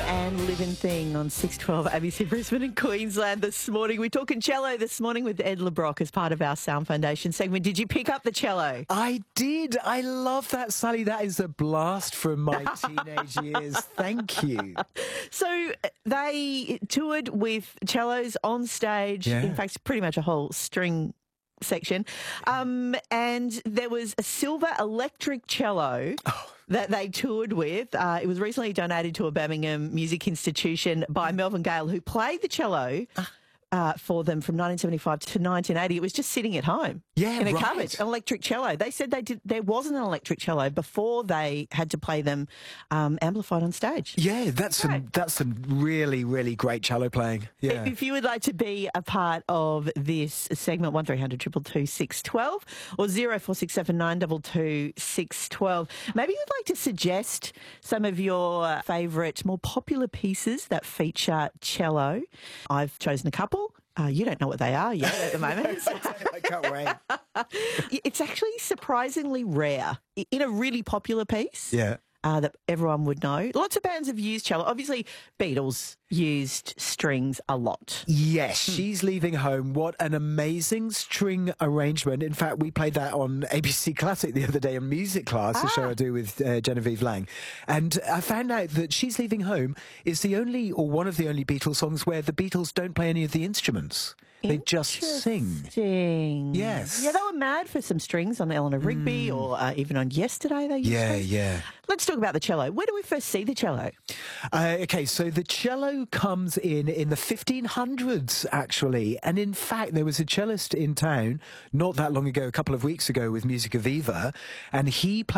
and Living Thing on 612 ABC Brisbane and Queensland this morning. We're talking cello this morning with Ed LeBrock as part of our Sound Foundation segment. Did you pick up the cello? I did. I love that, Sally. That is a blast from my teenage years. Thank you. So they toured with cellos on stage. Yeah. In fact, pretty much a whole string section. And there was a silver electric cello that they toured with. It was recently donated to a Birmingham music institution by Melvin Gale, who played the cello for them from 1975 to 1980. It was just sitting at home in a cupboard, an electric cello. They said there wasn't an electric cello before they had to play them amplified on stage. Yeah, that's some really, really great cello playing. Yeah. If you would like to be a part of this segment, 1300 222 612 or 0467 922 612. Maybe you'd like to suggest some of your favourite, more popular pieces that feature cello. I've chosen a couple. You don't know what they are yet at the moment. I can't wait. It's actually surprisingly rare in a really popular piece. Yeah. That everyone would know. Lots of bands have used cello. Obviously, Beatles used strings a lot. Yes, She's Leaving Home. What an amazing string arrangement. In fact, we played that on ABC Classic the other day in music class, the show I do with Genevieve Lang. And I found out that She's Leaving Home is the only, or one of the only Beatles songs where the Beatles don't play any of the instruments. They just sing. Yes. Yeah, they were mad for some strings on Eleanor Rigby or even on Yesterday they used strings. Yeah. Let's talk about the cello. Where do we first see the cello? Okay, so the cello comes in the 1500s, actually. And in fact, there was a cellist in town not that long ago, a couple of weeks ago, with Musica Viva, and he played